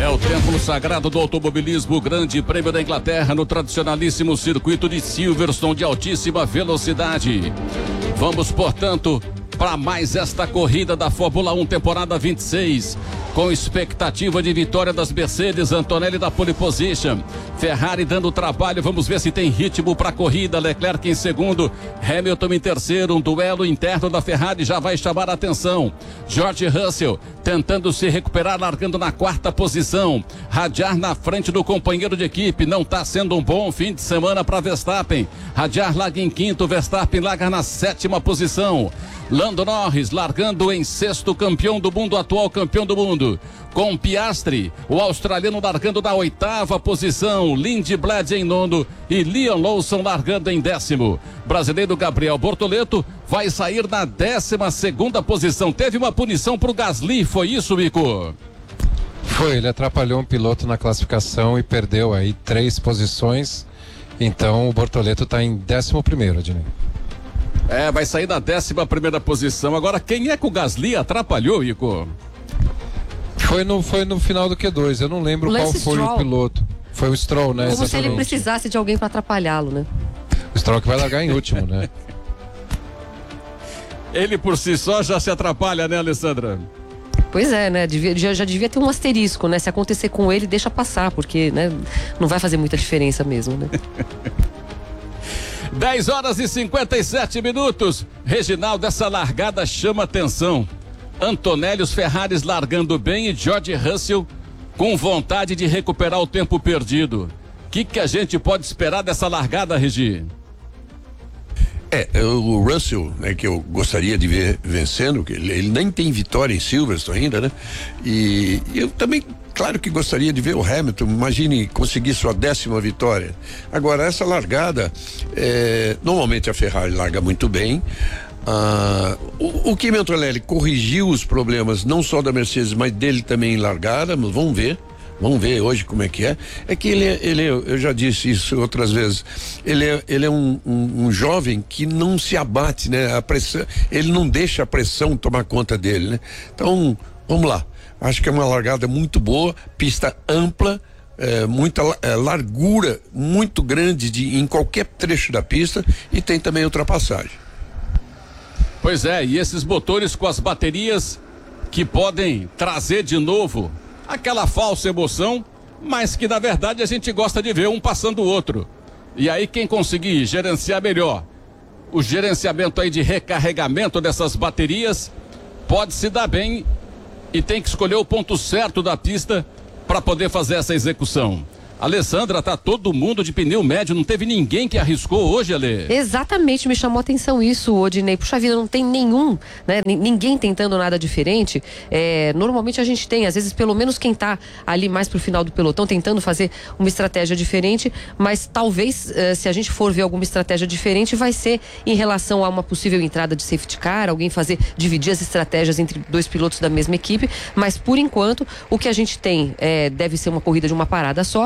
É o templo sagrado do automobilismo, o Grande Prêmio da Inglaterra, no tradicionalíssimo circuito de Silverstone de altíssima velocidade. Vamos, portanto, para mais esta corrida da Fórmula 1 temporada 26, com expectativa de vitória das Mercedes, Antonelli da pole position, Ferrari dando trabalho, vamos ver se tem ritmo para a corrida, Leclerc em segundo, Hamilton em terceiro, um duelo interno da Ferrari já vai chamar a atenção, George Russell tentando se recuperar, largando na quarta posição, Hadjar na frente do companheiro de equipe, não está sendo um bom fim de semana para Verstappen, Hadjar larga em quinto, Verstappen larga na sétima posição, Lando Norris largando em sexto, campeão do mundo, atual campeão do mundo, com Piastri, o australiano largando na oitava posição, Lindblad em nono e Liam Lawson largando em décimo. Brasileiro Gabriel Bortoleto vai sair na 12ª posição. Teve uma punição para o Gasly, foi isso, Mico? Foi, ele atrapalhou um piloto na classificação e perdeu aí 3 posições. Então o Bortoleto está em 11º, Adnei. Vai sair na 11ª posição. Agora, quem é que o Gasly atrapalhou, Ico? Foi no final do Q2, eu não lembro qual foi o piloto. Foi o Stroll, né? Como exatamente. se ele precisasse de alguém para atrapalhá-lo, né? O Stroll que vai largar em último, né? Ele por si só já se atrapalha, né, Alessandra? Pois é, né? Já devia ter um asterisco, né? Se acontecer com ele, deixa passar, porque, né, não vai fazer muita diferença mesmo, né? 10h57. Reginaldo, essa largada chama atenção. Antonelli, os Ferraris largando bem e George Russell com vontade de recuperar o tempo perdido. O que a gente pode esperar dessa largada, Regi? O Russell, né, que eu gostaria de ver vencendo, que ele nem tem vitória em Silverstone ainda, né? E eu também, claro que gostaria de ver o Hamilton, imagine conseguir sua 10ª vitória. Agora, essa largada, normalmente a Ferrari larga muito bem. O Kimi Antonelli corrigiu os problemas não só da Mercedes, mas dele também em largada, mas vamos ver hoje como é que é. É que eu já disse isso outras vezes, ele é um jovem que não se abate, né? A pressão, ele não deixa a pressão tomar conta dele, né? Então, vamos lá. Acho que é uma largada muito boa, pista ampla, muita largura muito grande em qualquer trecho da pista e tem também ultrapassagem. Pois é, e esses motores com as baterias que podem trazer de novo aquela falsa emoção, mas que na verdade a gente gosta de ver um passando o outro. E aí quem conseguir gerenciar melhor o gerenciamento aí de recarregamento dessas baterias pode se dar bem e tem que escolher o ponto certo da pista para poder fazer essa execução. Alessandra, tá todo mundo de pneu médio, não teve ninguém que arriscou hoje, Ale? Exatamente, me chamou a atenção isso, Odinei. Puxa vida, não tem nenhum, né? Ninguém tentando nada diferente. Normalmente a gente tem, às vezes, pelo menos quem tá ali mais pro final do pelotão, tentando fazer uma estratégia diferente, mas talvez, se a gente for ver alguma estratégia diferente, vai ser em relação a uma possível entrada de safety car, alguém dividir as estratégias entre 2 pilotos da mesma equipe, mas por enquanto, o que a gente tem deve ser uma corrida de uma parada só,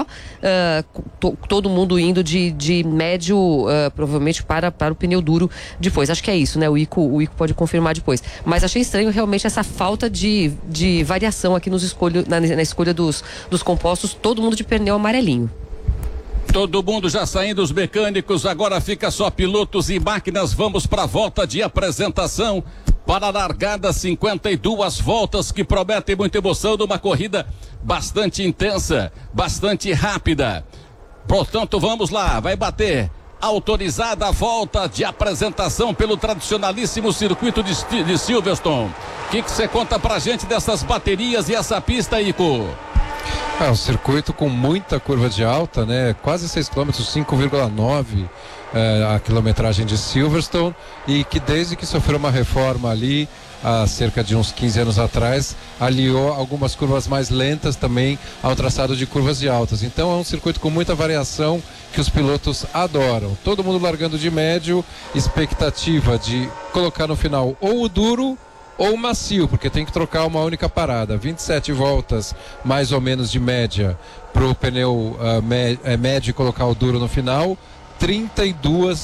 todo mundo indo de médio, provavelmente para o pneu duro depois. Acho que é isso, né? O Ico pode confirmar depois. Mas achei estranho realmente essa falta de variação aqui na escolha dos compostos, todo mundo de pneu amarelinho. Todo mundo já saindo, os mecânicos, agora fica só pilotos e máquinas. Vamos para a volta de apresentação para a largada, 52 voltas que prometem muita emoção numa corrida bastante intensa, bastante rápida. Portanto, vamos lá, vai bater. Autorizada a volta de apresentação pelo tradicionalíssimo circuito de Silverstone. O que você conta pra gente dessas baterias e essa pista, Ico? Um circuito com muita curva de alta, né? Quase 6 km, 5,9 a quilometragem de Silverstone, e que desde que sofreu uma reforma ali há cerca de uns 15 anos atrás, aliou algumas curvas mais lentas também ao traçado de curvas de altas. Então é um circuito com muita variação que os pilotos adoram. Todo mundo largando de médio, expectativa de colocar no final ou o duro ou o macio, porque tem que trocar uma única parada. 27 voltas mais ou menos de média para o pneu médio e colocar o duro no final, 32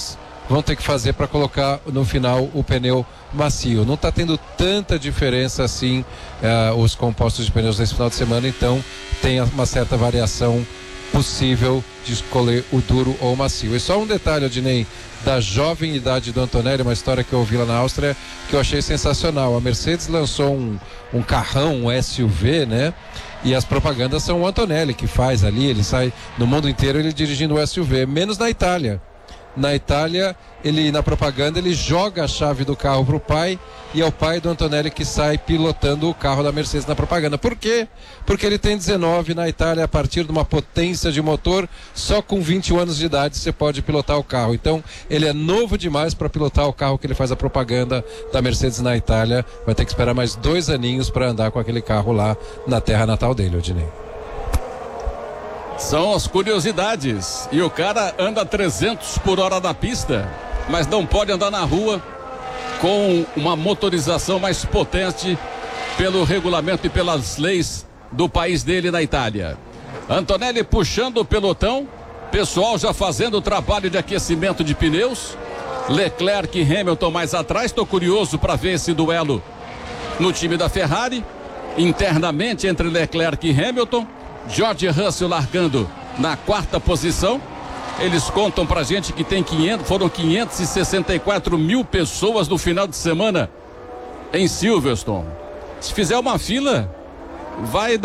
vão ter que fazer para colocar no final o pneu macio. Não está tendo tanta diferença assim os compostos de pneus nesse final de semana, então tem uma certa variação possível de escolher o duro ou o macio. E só um detalhe, Odinei, da jovem idade do Antonelli, uma história que eu ouvi lá na Áustria que eu achei sensacional. A Mercedes lançou um carrão, um SUV, né? E as propagandas são o Antonelli que faz ali, ele sai no mundo inteiro ele dirigindo o SUV, menos na Itália. Na Itália, na propaganda, ele joga a chave do carro pro pai e é o pai do Antonelli que sai pilotando o carro da Mercedes na propaganda. Por quê? Porque ele tem 19 na Itália, a partir de uma potência de motor, só com 21 anos de idade você pode pilotar o carro. Então, ele é novo demais para pilotar o carro que ele faz a propaganda da Mercedes na Itália. Vai ter que esperar mais 2 aninhos para andar com aquele carro lá na terra natal dele, Odinei. São as curiosidades. E o cara anda 300 por hora na pista, mas não pode andar na rua com uma motorização mais potente pelo regulamento e pelas leis do país dele na Itália. Antonelli puxando o pelotão, pessoal já fazendo o trabalho de aquecimento de pneus. Leclerc e Hamilton mais atrás. Estou curioso para ver esse duelo no time da Ferrari, internamente entre Leclerc e Hamilton. George Russell largando na 4ª posição. Eles contam pra gente que foram 564 mil pessoas no final de semana em Silverstone. Se fizer uma fila, vai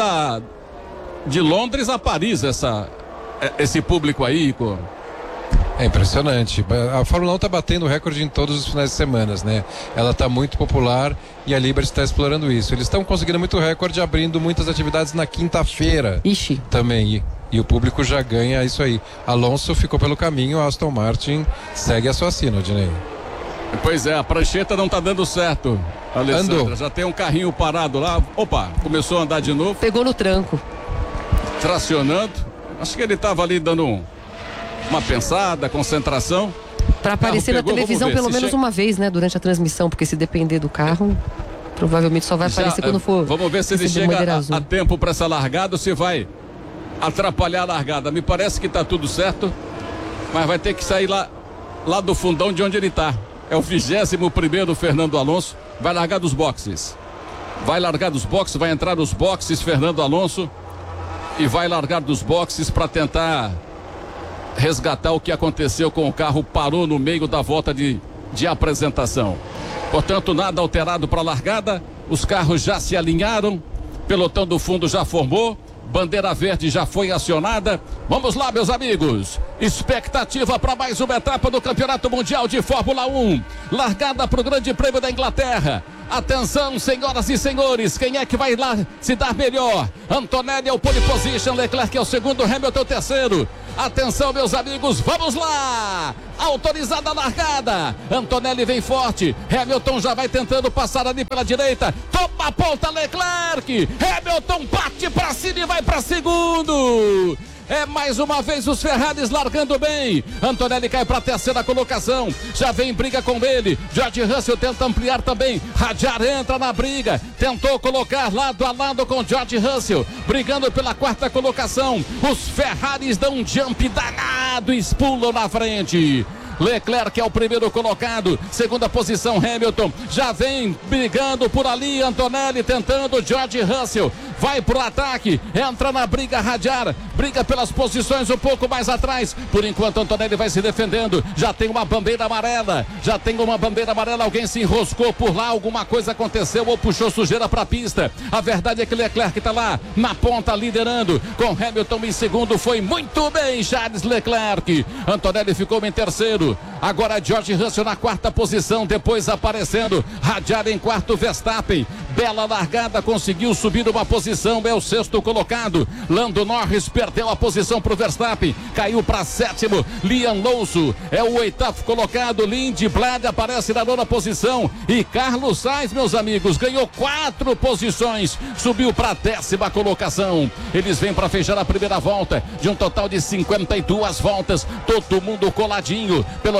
de Londres a Paris esse público aí, Igor. É impressionante. A Fórmula 1 está batendo recorde em todos os finais de semana, né? Ela está muito popular e a Liberty está explorando isso. Eles estão conseguindo muito recorde, abrindo muitas atividades na quinta-feira. Ixi. Também. E o público já ganha isso aí. Alonso ficou pelo caminho, a Aston Martin segue a sua sina, Odinei. Pois é, a prancheta não está dando certo, Alessandra. Andou. Já tem um carrinho parado lá. Opa, começou a andar de novo. Pegou no tranco. Tracionando. Acho que ele estava ali dando uma pensada, concentração. Para aparecer na televisão pelo menos uma vez, né? Durante a transmissão, porque se depender do carro, provavelmente só vai aparecer quando for. Vamos ver se ele chega a tempo para essa largada ou se vai atrapalhar a largada. Me parece que está tudo certo, mas vai ter que sair lá do fundão de onde ele está. É o 21º Fernando Alonso. Vai largar dos boxes. Vai entrar nos boxes Fernando Alonso e vai largar dos boxes para tentar resgatar o que aconteceu com o carro, parou no meio da volta de apresentação. Portanto, nada alterado para a largada, os carros já se alinharam, pelotão do fundo já formou, bandeira verde já foi acionada. Vamos lá, meus amigos, expectativa para mais uma etapa do Campeonato Mundial de Fórmula 1, largada para o Grande Prêmio da Inglaterra. Atenção, senhoras e senhores, quem é que vai lá se dar melhor? Antonelli é o pole position, Leclerc é o segundo, Hamilton é o terceiro. Atenção, meus amigos, vamos lá! Autorizada a largada. Antonelli vem forte. Hamilton já vai tentando passar ali pela direita. Toma a ponta, Leclerc. Hamilton bate pra cima e vai pra segundo. É mais uma vez os Ferraris largando bem. Antonelli cai para a 3ª colocação. Já vem briga com ele. George Russell tenta ampliar também. Hadjar entra na briga. Tentou colocar lado a lado com George Russell. Brigando pela 4ª colocação. Os Ferraris dão um jump danado e pulam na frente. Leclerc é o primeiro colocado, 2ª posição Hamilton, já vem brigando por ali, Antonelli tentando, George Russell vai pro ataque, entra na briga Hadjar, briga pelas posições um pouco mais atrás, por enquanto Antonelli vai se defendendo, já tem uma bandeira amarela, alguém se enroscou por lá, alguma coisa aconteceu ou puxou sujeira pra pista, a verdade é que Leclerc tá lá, na ponta liderando, com Hamilton em segundo, foi muito bem Charles Leclerc, Antonelli ficou em terceiro, agora George Russell na 4ª posição, depois aparecendo Hadjar em 4º, Verstappen, bela largada, conseguiu subir uma posição, é o 6º colocado, Lando Norris perdeu a posição pro Verstappen, caiu para 7º, Liam Lawson é o 8º colocado, Lindblad aparece na 9ª posição e Carlos Sainz, meus amigos, ganhou 4 posições, subiu para a 10ª colocação, eles vêm para fechar a primeira volta, de um total de 52 voltas, todo mundo coladinho, pelo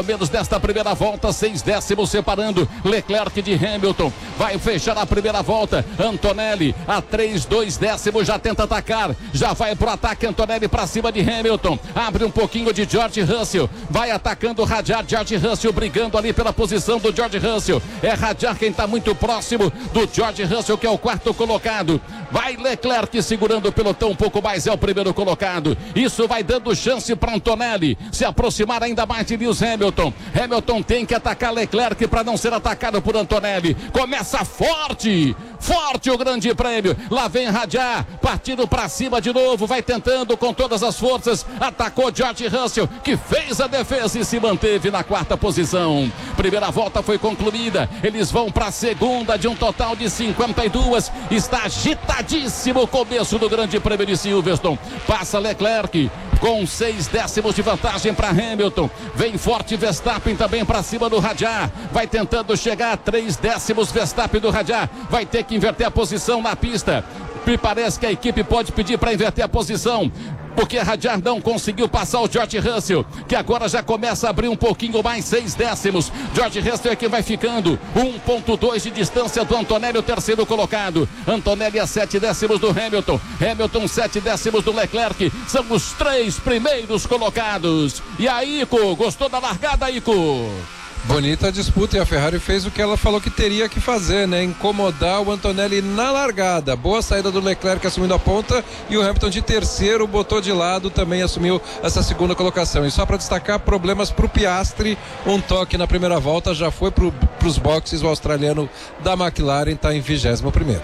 menos desta primeira volta, 6 décimos separando Leclerc de Hamilton. Vai fechar a primeira volta. Antonelli a 3, 2 décimos, já tenta atacar, já vai pro ataque. Antonelli para cima de Hamilton, abre um pouquinho de George Russell, vai atacando o Hadjar. George Russell brigando ali pela posição do George Russell. É Hadjar quem está muito próximo do George Russell, que é o quarto colocado. Vai Leclerc segurando o pelotão um pouco mais, é o primeiro colocado. Isso vai dando chance para Antonelli se aproximar ainda mais de Lewis Hamilton. Hamilton tem que atacar Leclerc para não ser atacado por Antonelli. Começa forte o grande prêmio. Lá vem Hadjar, partindo para cima de novo, vai tentando com todas as forças. Atacou George Russell, que fez a defesa e se manteve na quarta posição. Primeira volta foi concluída. Eles vão para a segunda de um total de 52. Está agitadíssimo o começo do grande prêmio de Silverstone. Passa Leclerc com 6 décimos de vantagem para Hamilton. Vem forte Verstappen também para cima do Hadjar. Vai tentando chegar a 3 décimos Verstappen do Hadjar. Vai ter que inverter a posição na pista. Me parece que a equipe pode pedir para inverter a posição, porque Hadjar não conseguiu passar o George Russell, que agora já começa a abrir um pouquinho mais, 6 décimos. George Russell é quem vai ficando 1,2 de distância do Antonelli, o terceiro colocado. Antonelli a 7 décimos do Hamilton. Hamilton 7 décimos do Leclerc. São os 3 primeiros colocados. E aí, Ico, gostou da largada, Ico? Bonita a disputa, e a Ferrari fez o que ela falou que teria que fazer, né? Incomodar o Antonelli na largada. Boa saída do Leclerc assumindo a ponta, e o Hamilton de terceiro botou de lado, também assumiu essa segunda colocação. E só para destacar, problemas para o Piastri, um toque na primeira volta, já foi para os boxes. O australiano da McLaren está em 21º.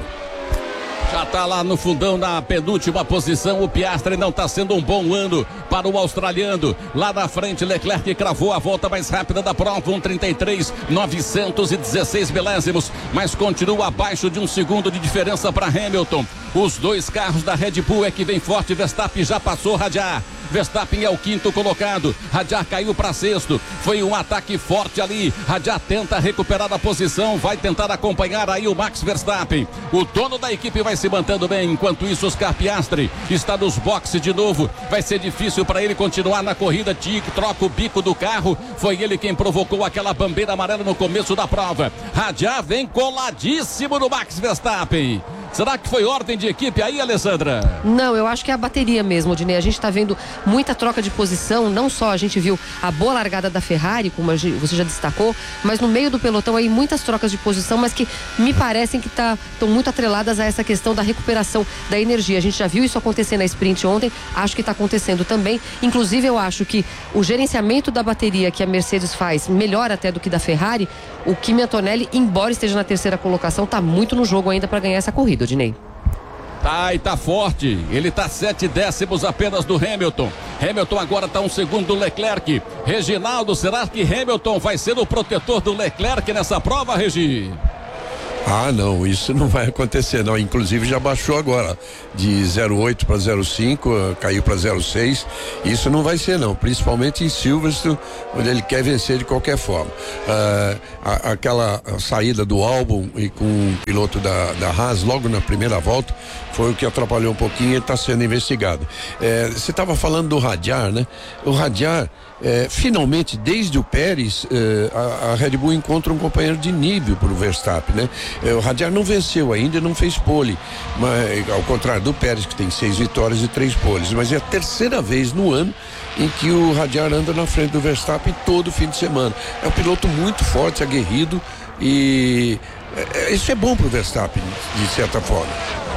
Já está lá no fundão, na penúltima posição. O Piastri não está sendo um bom ano para o australiano. Lá na frente, Leclerc cravou a volta mais rápida da prova, 1:33,916 milésimos, mas continua abaixo de um segundo de diferença para Hamilton. Os dois carros da Red Bull é que vem forte. Verstappen já passou Hadjar. Verstappen é o quinto colocado. Hadjar caiu para sexto. Foi um ataque forte ali. Hadjar tenta recuperar a posição. Vai tentar acompanhar aí o Max Verstappen. O dono da equipe vai se mantendo bem. Enquanto isso, Oscar Piastri está nos boxes de novo. Vai ser difícil para ele continuar na corrida. Troca o bico do carro. Foi ele quem provocou aquela bandeira amarela no começo da prova. Hadjar vem coladíssimo no Max Verstappen. Será que foi ordem de equipe aí, Alessandra? Não, eu acho que é a bateria mesmo, Odinei. A gente está vendo muita troca de posição. Não só a gente viu a boa largada da Ferrari, como você já destacou, mas no meio do pelotão aí muitas trocas de posição, mas que me parecem que estão muito atreladas a essa questão da recuperação da energia. A gente já viu isso acontecer na sprint ontem, acho que está acontecendo também. Inclusive, eu acho que o gerenciamento da bateria que a Mercedes faz, melhor até do que da Ferrari. O Kimi Antonelli, embora esteja na terceira colocação, está muito no jogo ainda para ganhar essa corrida, Odinei. Tá, e tá forte. Ele tá 7 décimos apenas do Hamilton. Hamilton agora tá um segundo do Leclerc. Reginaldo, será que Hamilton vai ser o protetor do Leclerc nessa prova, Regi? Ah, não, isso não vai acontecer, não. Inclusive já baixou agora de 0,8 para 0,5, caiu para 0,6. Isso não vai ser, não, principalmente em Silverstone, onde ele quer vencer de qualquer forma. Aquela saída do Albon e com o piloto da Haas logo na primeira volta foi o que atrapalhou um pouquinho e está sendo investigado. Você estava falando do Hadjar, né? O Hadjar, finalmente, desde o Pérez, a Red Bull encontra um companheiro de nível para o Verstappen, né? O Hadjar não venceu ainda, não fez pole, mas, ao contrário do Pérez, que tem 6 vitórias e 3 poles, mas é a terceira vez no ano em que o Hadjar anda na frente do Verstappen todo fim de semana. É um piloto muito forte, aguerrido, e isso é bom para o Verstappen, de certa forma.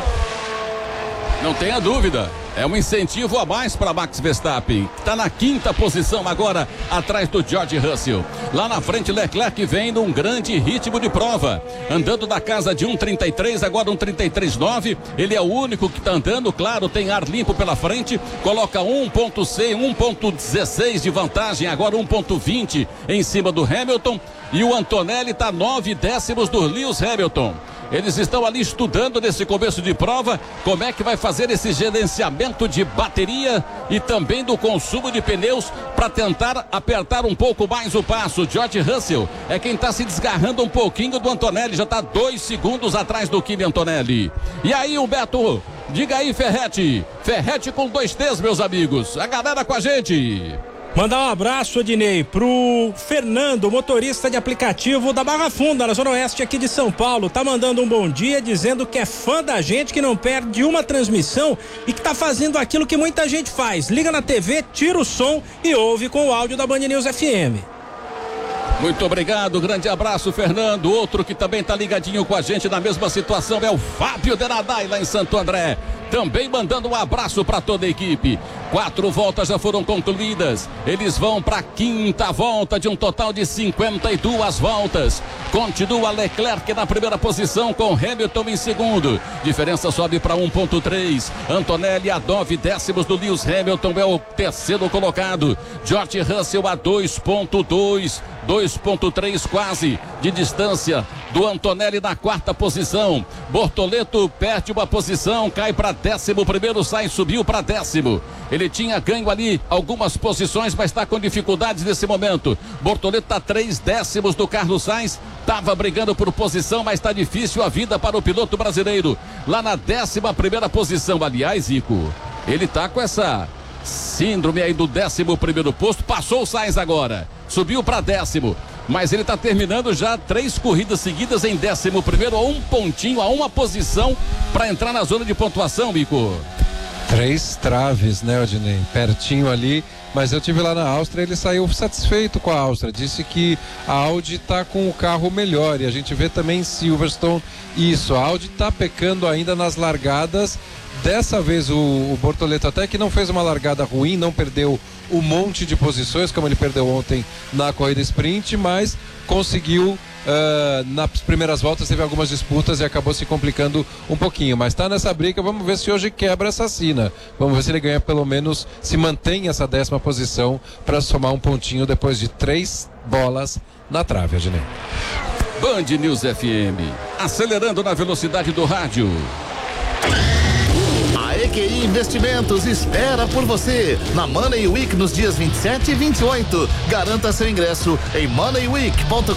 Não tenha dúvida. É um incentivo a mais para Max Verstappen. Está na quinta posição agora, atrás do George Russell. Lá na frente, Leclerc vem num grande ritmo de prova. Andando da casa de 1,33, agora 1,33,9. Ele é o único que está andando, claro, tem ar limpo pela frente. Coloca 1,16 de vantagem, agora 1,20 em cima do Hamilton. E o Antonelli está 9 décimos do Lewis Hamilton. Eles estão ali estudando nesse começo de prova como é que vai fazer esse gerenciamento de bateria e também do consumo de pneus para tentar apertar um pouco mais o passo. George Russell é quem está se desgarrando um pouquinho do Antonelli, já está 2 segundos atrás do Kimi Antonelli. E aí, Humberto, diga aí, Ferretti com 2 T's, meus amigos, a galera com a gente. Mandar um abraço, Odinei, pro Fernando, motorista de aplicativo da Barra Funda, na Zona Oeste aqui de São Paulo. Tá mandando um bom dia, dizendo que é fã da gente, que não perde uma transmissão e que tá fazendo aquilo que muita gente faz. Liga na TV, tira o som e ouve com o áudio da Band News FM. Muito obrigado, grande abraço, Fernando. Outro que também tá ligadinho com a gente na mesma situação é o Fábio Denadai, lá em Santo André. Também mandando um abraço para toda a equipe. 4 voltas já foram concluídas. Eles vão para a 5ª volta de um total de 52 voltas. Continua Leclerc na primeira posição com Hamilton em segundo. Diferença sobe para 1.3. Antonelli a 9 décimos do Lewis Hamilton é o terceiro colocado. George Russell a 2.2. 2.3 quase de distância do Antonelli na 4ª posição. Bortoleto perde uma posição, cai para 11º, Sainz subiu para 10º. Ele tinha ganho ali algumas posições, mas está com dificuldades nesse momento. Bortoleto está 3 décimos do Carlos Sainz, estava brigando por posição, mas está difícil a vida para o piloto brasileiro. Lá na 11ª posição, aliás, Ico, ele está com essa síndrome aí do 11º posto, passou o Sainz agora, subiu para 10º, mas ele está terminando já 3 corridas seguidas em 11º, a um pontinho, a uma posição para entrar na zona de pontuação, Mico. 3 traves, né, Odinei? Pertinho ali, mas eu tive lá na Áustria, ele saiu satisfeito com a Áustria, disse que a Audi está com o carro melhor, e a gente vê também em Silverstone isso, a Audi está pecando ainda nas largadas. Dessa vez o Bortoleto até que não fez uma largada ruim, não perdeu um monte de posições como ele perdeu ontem na corrida sprint, mas conseguiu nas primeiras voltas, teve algumas disputas e acabou se complicando um pouquinho, mas está nessa briga. Vamos ver se hoje quebra essa sina, vamos ver se ele ganha, pelo menos se mantém essa 10ª posição para somar um pontinho depois de 3 bolas na trave, Adnei. Band News FM, acelerando na velocidade do rádio. A EQI Investimentos espera por você na Money Week nos dias 27 e 28. Garanta seu ingresso em moneyweek.com.br.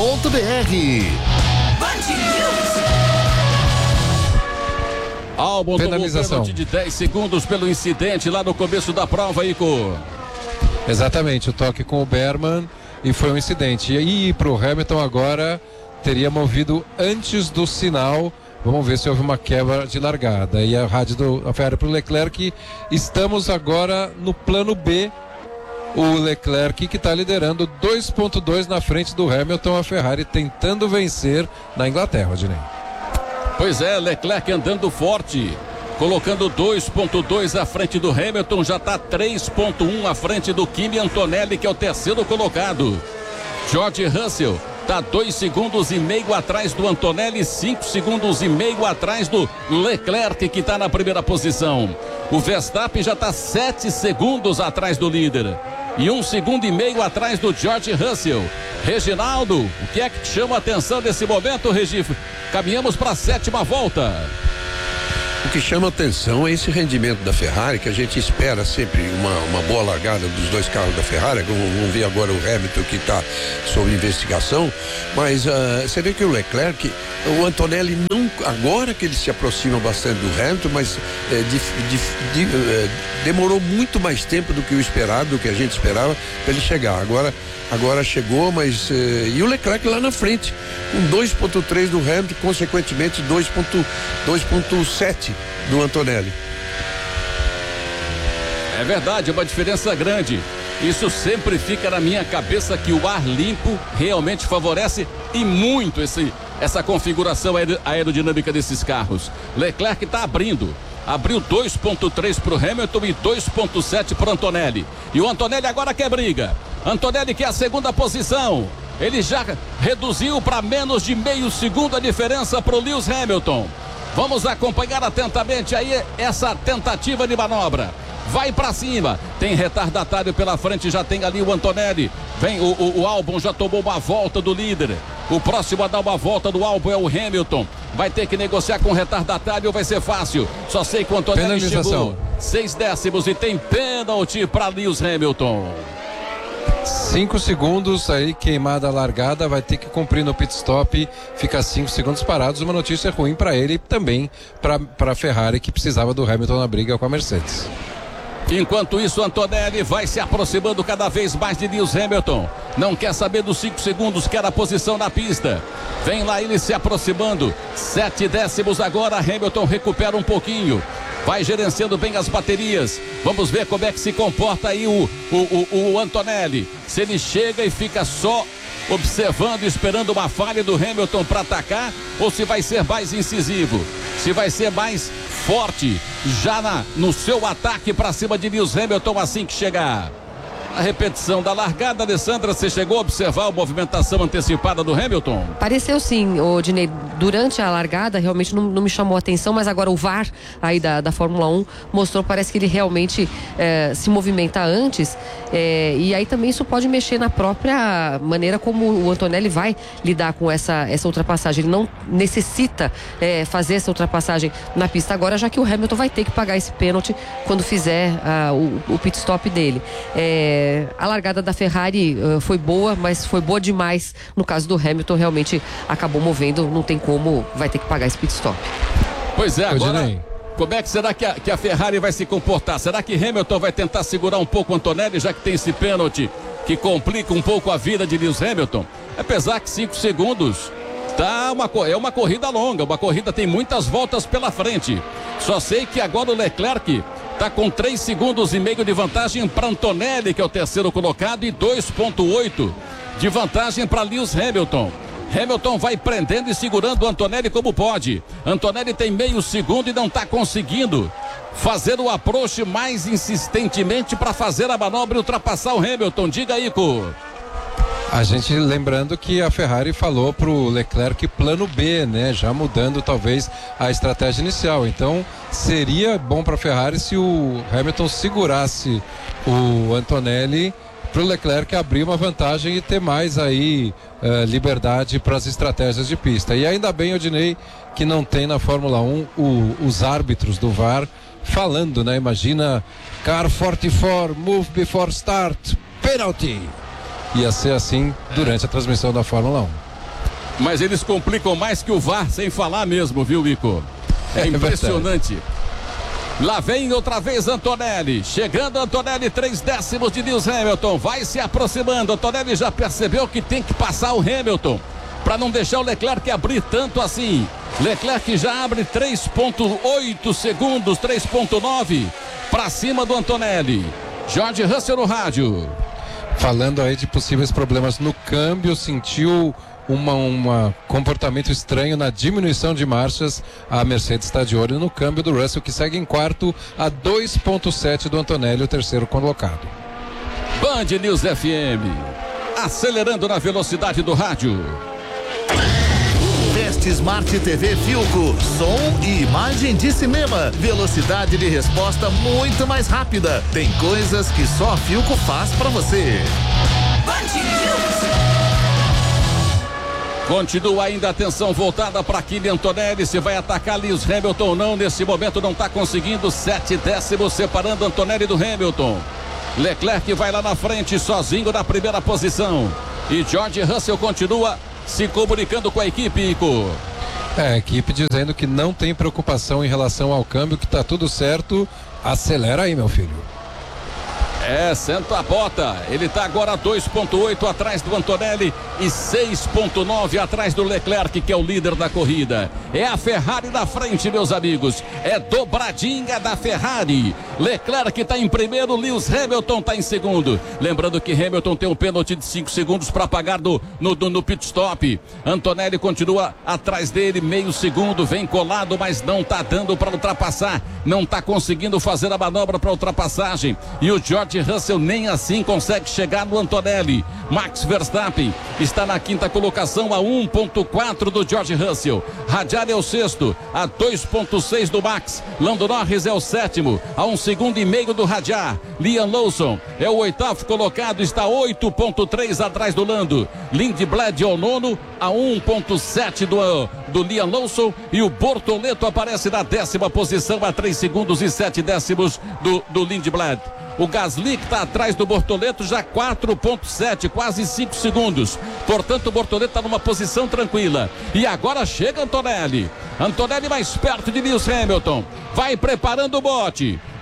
Albon penalização de 10 segundos pelo incidente lá no começo da prova, Ico. Exatamente, o toque com o Berman e foi um incidente. E para o Hamilton agora teria movido antes do sinal. Vamos ver se houve uma quebra de largada. E a rádio da Ferrari para o Leclerc. Estamos agora no plano B. O Leclerc que está liderando 2.2 na frente do Hamilton. A Ferrari tentando vencer na Inglaterra, Odinei. Pois é, Leclerc andando forte, colocando 2.2 à frente do Hamilton. Já está 3.1 à frente do Kimi Antonelli, que é o terceiro colocado. George Russell está 2,5 segundos atrás do Antonelli, 5,5 segundos atrás do Leclerc, que está na primeira posição. O Verstappen já está 7 segundos atrás do líder e 1,5 segundos atrás do George Russell. Reginaldo, o que é que te chama a atenção nesse momento, Regi? Caminhamos para a 7ª volta. O que chama atenção é esse rendimento da Ferrari, que a gente espera sempre uma boa largada dos dois carros da Ferrari. Vamos ver agora o Hamilton, que está sob investigação, mas você vê que o Leclerc, o Antonelli não, agora que ele se aproxima bastante do Hamilton, mas demorou muito mais tempo do que o esperado, do que a gente esperava para ele chegar. Agora chegou, mas e o Leclerc lá na frente, com 2.3 do Hamilton, consequentemente 2.7 do Antonelli. É verdade, é uma diferença grande. Isso sempre fica na minha cabeça, que o ar limpo realmente favorece e muito essa configuração aerodinâmica desses carros. Leclerc está abriu 2.3 para o Hamilton e 2.7 para o Antonelli. E o Antonelli agora quer briga. Antonelli quer a segunda posição. Ele já reduziu para menos de meio segundo a diferença para o Lewis Hamilton. Vamos acompanhar atentamente aí essa tentativa de manobra. Vai para cima, tem retardatário pela frente, já tem ali o Antonelli. Vem o Albon, já tomou uma volta do líder. O próximo a dar uma volta do Albon é o Hamilton. Vai ter que negociar com o retardatário, vai ser fácil. Só sei que o Antonelli chegou 6 décimos e tem pênalti para Lewis Hamilton. 5 segundos aí, queimada a largada, vai ter que cumprir no pit stop, fica 5 segundos parados. Uma notícia ruim para ele e também para a Ferrari, que precisava do Hamilton na briga com a Mercedes. Enquanto isso, Antonelli vai se aproximando cada vez mais de Lewis Hamilton. Não quer saber dos 5 segundos, quer a posição na pista. Vem lá ele se aproximando. 7 décimos agora, Hamilton recupera um pouquinho. Vai gerenciando bem as baterias. Vamos ver como é que se comporta aí o Antonelli. Se ele chega e fica só observando, esperando uma falha do Hamilton para atacar, ou se vai ser mais incisivo, se vai ser mais forte já no seu ataque para cima de Lewis Hamilton assim que chegar. A repetição da largada, Alessandra, você chegou a observar a movimentação antecipada do Hamilton? Pareceu sim, Odinei, durante a largada realmente não me chamou a atenção, mas agora o VAR aí da Fórmula 1 mostrou, parece que ele realmente se movimenta antes, e aí também isso pode mexer na própria maneira como o Antonelli vai lidar com essa ultrapassagem. Ele não necessita fazer essa ultrapassagem na pista agora, já que o Hamilton vai ter que pagar esse pênalti quando fizer o pit stop dele. A largada da Ferrari foi boa, mas foi boa demais. No caso do Hamilton, realmente acabou movendo, não tem como, vai ter que pagar esse pit stop. Pois é, agora, como é que será que a Ferrari vai se comportar? Será que Hamilton vai tentar segurar um pouco o Antonelli, já que tem esse pênalti que complica um pouco a vida de Lewis Hamilton? Apesar que 5 segundos é uma corrida longa, uma corrida tem muitas voltas pela frente. Só sei que agora o Leclerc está com 3,5 segundos de vantagem para Antonelli, que é o terceiro colocado, e 2,8 de vantagem para Lewis Hamilton. Hamilton vai prendendo e segurando o Antonelli como pode. Antonelli tem meio segundo e não está conseguindo fazer o approach mais insistentemente para fazer a manobra e ultrapassar o Hamilton. Diga aí, Ico. A gente lembrando que a Ferrari falou pro Leclerc plano B, né? Já mudando talvez a estratégia inicial. Então seria bom para a Ferrari se o Hamilton segurasse o Antonelli para o Leclerc abrir uma vantagem e ter mais aí liberdade para as estratégias de pista. E ainda bem, Odinei, que não tem na Fórmula 1 os árbitros do VAR falando, né? Imagina, car 44, move before start, penalty. Ia ser assim durante a transmissão da Fórmula 1. Mas eles complicam mais que o VAR, sem falar mesmo, viu, Ico? É impressionante. Lá vem outra vez Antonelli. Chegando Antonelli, 3 décimos de Lewis Hamilton. Vai se aproximando. Antonelli já percebeu que tem que passar o Hamilton para não deixar o Leclerc abrir tanto assim. Leclerc já abre 3,8 segundos, 3,9 para cima do Antonelli. George Russell no rádio. Falando aí de possíveis problemas no câmbio, sentiu um comportamento estranho na diminuição de marchas. A Mercedes está de olho no câmbio do Russell, que segue em quarto a 2,7 do Antonelli, o terceiro colocado. Band News FM, acelerando na velocidade do rádio. Teste Smart TV Philco, som e imagem de cinema, velocidade de resposta muito mais rápida. Tem coisas que só a Philco faz pra você. Continua ainda a atenção voltada para Kylian Antonelli, se vai atacar Lewis Hamilton ou não. Nesse momento não está conseguindo, 7 décimos separando Antonelli do Hamilton. Leclerc vai lá na frente sozinho na primeira posição e George Russell continua se comunicando com a equipe, Ico. A equipe dizendo que não tem preocupação em relação ao câmbio, que tá tudo certo. Acelera aí, meu filho. Senta a bota. Ele tá agora 2,8 atrás do Antonelli e 6,9 atrás do Leclerc, que é o líder da corrida. É a Ferrari na frente, meus amigos. É dobradinha da Ferrari. Leclerc tá em primeiro, Lewis Hamilton tá em segundo. Lembrando que Hamilton tem um pênalti de 5 segundos para pagar no pit stop. Antonelli continua atrás dele, meio segundo, vem colado, mas não tá dando para ultrapassar. Não tá conseguindo fazer a manobra para ultrapassagem. E o George Russell nem assim consegue chegar no Antonelli. Max Verstappen está na quinta colocação a 1,4 do George Russell. Radiar é o sexto a 2,6 do Max. Lando Norris é o sétimo a 1,5 segundos do Radiar. Liam Lawson é o oitavo colocado, está 8,3 atrás do Lando. Lindblad é o nono a 1,7 do Liam Lawson, e o Bortoleto aparece na 10ª posição a 3 segundos e 7 décimos do Lindblad. O Gasly, que está atrás do Bortoleto, já 4,7, quase 5 segundos. Portanto, o Bortoleto está numa posição tranquila. E agora chega Antonelli. Antonelli mais perto de Lewis Hamilton. Vai preparando o bote.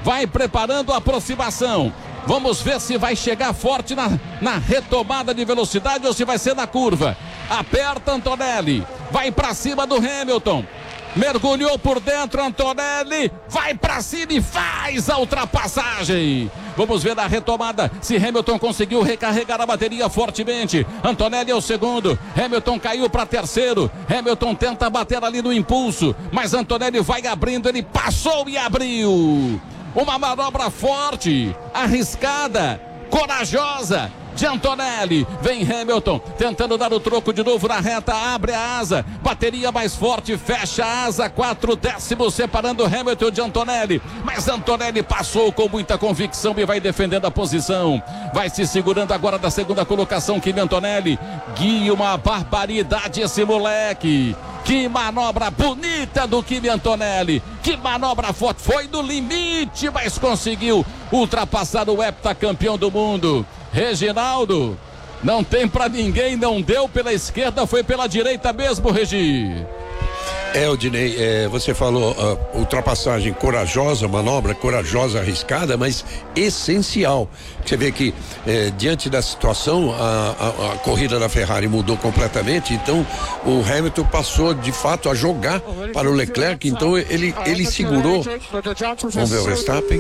vai preparando a aproximação. Vamos ver se vai chegar forte na retomada de velocidade ou se vai ser na curva. Aperta Antonelli, vai pra cima do Hamilton. Mergulhou por dentro, Antonelli, vai pra cima e faz a ultrapassagem. Vamos ver na retomada se Hamilton conseguiu recarregar a bateria fortemente. Antonelli é o segundo, Hamilton caiu para terceiro. Hamilton tenta bater ali no impulso, mas Antonelli vai abrindo, ele passou e abriu. Uma manobra forte, arriscada, corajosa de Antonelli. Vem Hamilton tentando dar o troco de novo na reta, abre a asa, bateria mais forte, fecha a asa, 4 décimos separando Hamilton de Antonelli, mas Antonelli passou com muita convicção e vai defendendo a posição, vai se segurando agora da segunda colocação. Kimi Antonelli, guia, uma barbaridade esse moleque. Que manobra bonita do Kimi Antonelli, que manobra forte, foi no limite, mas conseguiu ultrapassar o heptacampeão do mundo. Reginaldo, não tem pra ninguém, não deu pela esquerda, foi pela direita mesmo, Regi. Odinei, você falou ultrapassagem corajosa, manobra corajosa, arriscada, mas essencial. Você vê que diante da situação a corrida da Ferrari mudou completamente, então o Hamilton passou de fato a jogar para o Leclerc, então ele segurou. Vamos ver o Verstappen.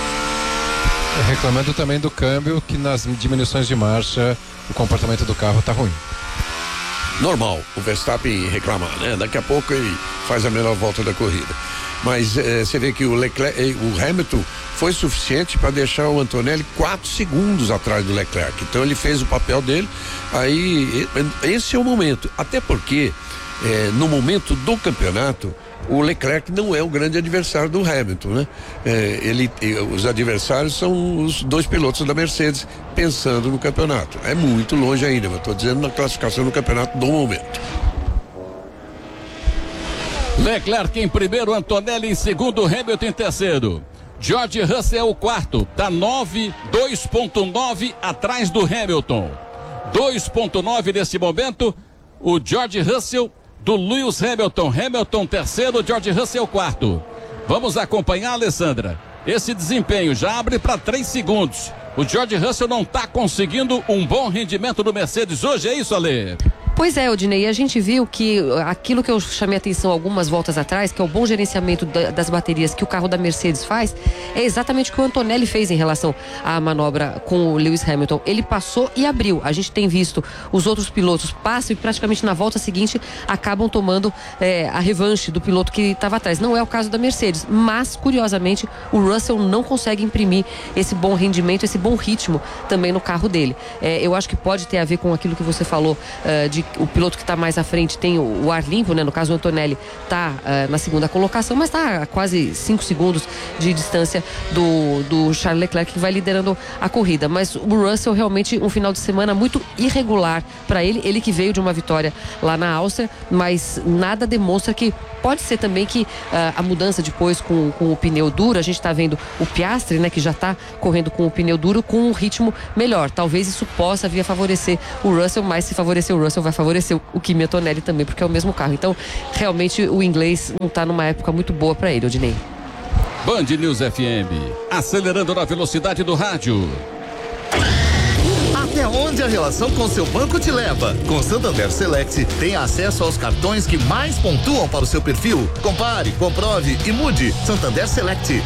Reclamando também do câmbio, que nas diminuições de marcha o comportamento do carro está ruim. Normal o Verstappen reclamar, né? Daqui a pouco ele faz a melhor volta da corrida. Mas você vê que o Hamilton foi suficiente para deixar o Antonelli 4 segundos atrás do Leclerc. Então ele fez o papel dele. Aí esse é o momento. Até porque no momento do campeonato o Leclerc não é o grande adversário do Hamilton, né? Os adversários são os dois pilotos da Mercedes, pensando no campeonato. É muito longe ainda, mas estou dizendo na classificação do campeonato do momento. Leclerc em primeiro, Antonelli em segundo, Hamilton em terceiro. George Russell é o quarto, tá 2.9 atrás do Hamilton. 2.9 nesse momento, o George Russell do Lewis Hamilton. Hamilton terceiro, George Russell quarto. Vamos acompanhar, Alessandra, esse desempenho. Já abre para 3 segundos. O George Russell não está conseguindo um bom rendimento do Mercedes hoje, é isso, Ale? Pois é, Odinei, a gente viu que aquilo que eu chamei atenção algumas voltas atrás, que é o bom gerenciamento das baterias que o carro da Mercedes faz, é exatamente o que o Antonelli fez em relação à manobra com o Lewis Hamilton. Ele passou e abriu. A gente tem visto os outros pilotos passam e praticamente na volta seguinte acabam tomando a revanche do piloto que estava atrás. Não é o caso da Mercedes, mas curiosamente o Russell não consegue imprimir esse bom rendimento, esse bom ritmo também no carro dele. Eu acho que pode ter a ver com aquilo que você falou de o piloto que está mais à frente tem o ar limpo, né? No caso o Antonelli está na segunda colocação, mas está a quase 5 segundos de distância do Charles Leclerc, que vai liderando a corrida. Mas o Russell realmente um final de semana muito irregular para ele que veio de uma vitória lá na Áustria, mas nada demonstra que pode ser também que a mudança depois com o pneu duro, a gente está vendo o Piastri, né, que já está correndo com o pneu duro com um ritmo melhor. Talvez isso possa vir a favorecer o Russell, mas se favorecer o Russell, vai favorecer o Kimi Antonelli também, porque é o mesmo carro. Então, realmente, o inglês não está numa época muito boa para ele, Odinei. Band News FM, acelerando na velocidade do rádio. Até onde a relação com seu banco te leva? Com Santander Select, tenha acesso aos cartões que mais pontuam para o seu perfil. Compare, comprove e mude. Santander Select.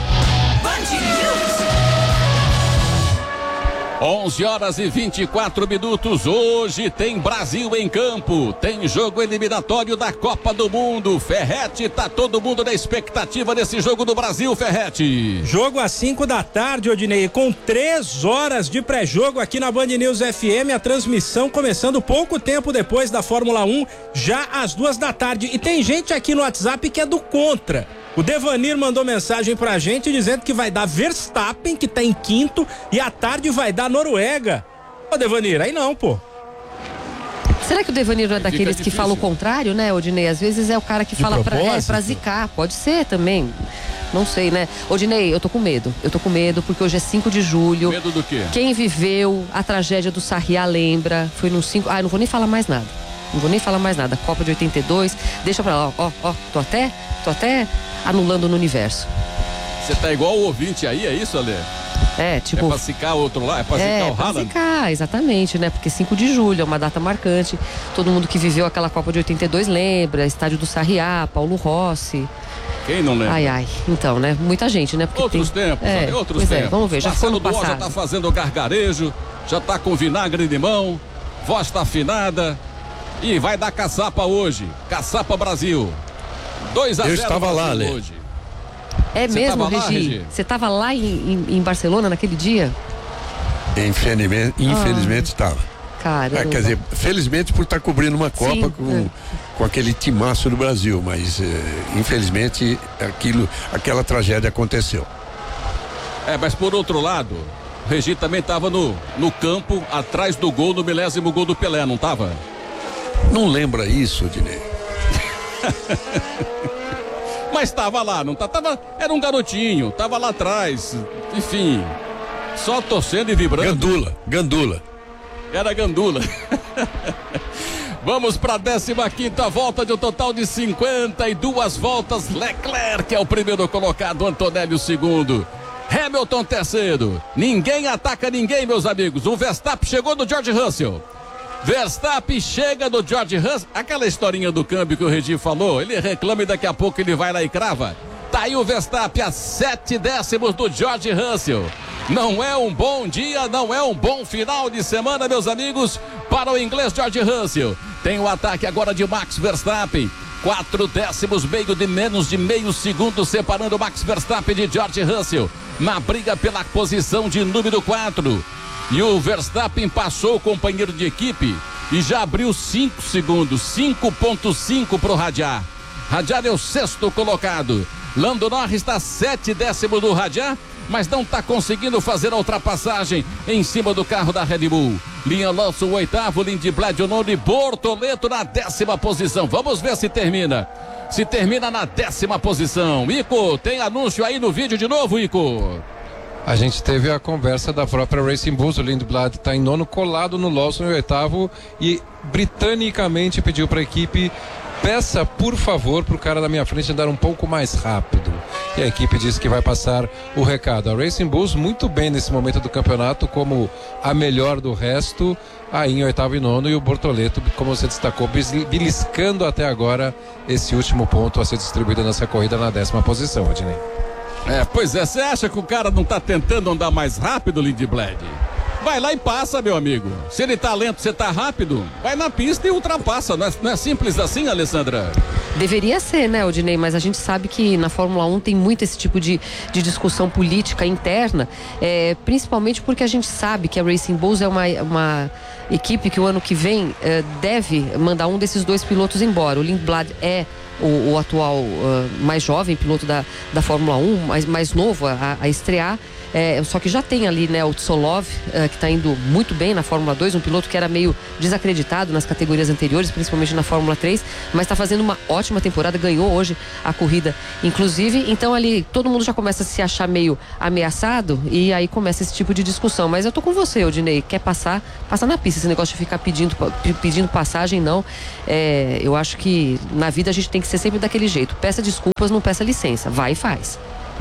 11h24. Hoje tem Brasil em campo, tem jogo eliminatório da Copa do Mundo. Ferretti, tá todo mundo na expectativa desse jogo do Brasil, Ferretti. Jogo às 5 da tarde, Odinei, com 3 horas de pré-jogo aqui na Band News FM, a transmissão começando pouco tempo depois da Fórmula 1, já às 2 da tarde. E tem gente aqui no WhatsApp que é do contra. O Devanir mandou mensagem pra gente dizendo que vai dar Verstappen, que tá em quinto, e à tarde vai dar Noruega. Ô, Devanir, aí não, pô. Será que o Devanir não é daqueles que fala o contrário, né, Odinei? Às vezes é o cara que fala pra zicar. Pode ser também. Não sei, né? Odinei, eu tô com medo. Eu tô com medo porque hoje é 5 de julho. Medo do quê? Quem viveu a tragédia do Sarriá lembra. Foi num 5... não vou nem falar mais nada. Não vou nem falar mais nada. Copa de 82. Deixa pra lá, ó. Tô até anulando no universo. Você tá igual o ouvinte aí, é isso, Ale? Tipo... É pra ficar outro lá? É pra ficar o Haaland? Ficar, exatamente, né? Porque 5 de julho é uma data marcante. Todo mundo que viveu aquela Copa de 82 lembra. Estádio do Sarriá, Paulo Rossi. Quem não lembra? Ai. Então, né? Muita gente, né? Porque outros tempos, outros tempos. Vamos ver, já foi no passado. Já tá fazendo gargarejo, já tá com vinagre de mão, voz tá afinada e vai dar caçapa hoje. Caçapa Brasil. 2-0. Eu estava lá, Ale. Hoje. É mesmo, Regi? Você estava lá em Barcelona naquele dia? Infelizmente estava. Caramba. Quer dizer, felizmente por estar cobrindo uma Copa com aquele timaço do Brasil, mas infelizmente aquela tragédia aconteceu. Mas por outro lado, o Regi também estava no campo, atrás do gol, no 10º gol do Pelé, não estava? Não lembra isso, Dinei? Mas estava lá, não tava? Era um garotinho, estava lá atrás, enfim, só torcendo e vibrando. Gandula. Era Gandula. Vamos para a 15ª volta de um total de 52 voltas. Leclerc é o primeiro colocado, Antonelli o segundo, Hamilton terceiro. Ninguém ataca ninguém, meus amigos. O Verstappen chegou no George Russell. Verstappen chega do George Russell. Aquela historinha do câmbio que o Regi falou, ele reclama e daqui a pouco ele vai lá e crava. Tá aí o Verstappen a 7 décimos do George Russell. Não é um bom dia, não é um bom final de semana, meus amigos, para o inglês George Russell. Tem o ataque agora de Max Verstappen. 4 décimos, menos de meio segundo separando Max Verstappen de George Russell na briga pela posição de número 4. E o Verstappen passou o companheiro de equipe e já abriu 5 segundos, 5.5 para o Radiar. Radiar é o 6º colocado. Lando Norris está 7 décimos do Radiar, mas não está conseguindo fazer a ultrapassagem em cima do carro da Red Bull. Liam Lawson o 8º, Lindblad o 9º e Bortoleto na 10ª posição. Vamos ver se termina. Se termina na 10ª posição. Ico, tem anúncio aí no vídeo de novo, Ico? A gente teve a conversa da própria Racing Bulls. O Lindblad está em 9º, colado no Lawson em 8º e britanicamente pediu para a equipe: peça por favor para o cara da minha frente andar um pouco mais rápido. E a equipe disse que vai passar o recado. A Racing Bulls muito bem nesse momento do campeonato, como a melhor do resto, aí em 8º e 9º, e o Bortoleto, como você destacou, beliscando até agora esse último ponto a ser distribuído nessa corrida na 10ª posição, Adnei. Pois é, você acha que o cara não tá tentando andar mais rápido, Lindblad? Vai lá e passa, meu amigo. Se ele tá lento, você tá rápido, vai na pista e ultrapassa. Não é simples assim, Alessandra? Deveria ser, né, Odinei? Mas a gente sabe que na Fórmula 1 tem muito esse tipo de discussão política interna, principalmente porque a gente sabe que a Racing Bulls é uma equipe que o ano que vem deve mandar um desses 2 pilotos embora. O Lindblad é o atual mais jovem piloto da Fórmula 1, mais novo a estrear. Só que já tem ali, né, o Tsolov, que está indo muito bem na Fórmula 2, um piloto que era meio desacreditado nas categorias anteriores, principalmente na Fórmula 3, mas está fazendo uma ótima temporada, ganhou hoje a corrida, inclusive. Então ali todo mundo já começa a se achar meio ameaçado e aí começa esse tipo de discussão. Mas eu tô com você, Odinei, quer passar, passa na pista. Esse negócio de ficar pedindo passagem, não. Eu acho que na vida a gente tem que ser sempre daquele jeito: peça desculpas, não peça licença, vai e faz.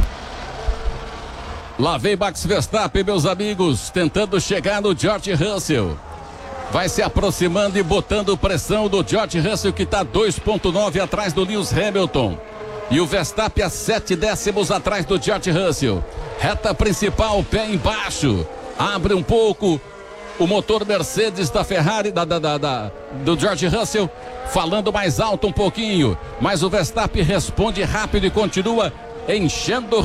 Lá vem Max Verstappen, meus amigos, tentando chegar no George Russell. Vai se aproximando e botando pressão do George Russell, que está 2.9 atrás do Lewis Hamilton. E o Verstappen a 7 décimos atrás do George Russell. Reta principal, pé embaixo. Abre um pouco o motor Mercedes da Ferrari, do George Russell, falando mais alto um pouquinho. Mas o Verstappen responde rápido e continua enchendo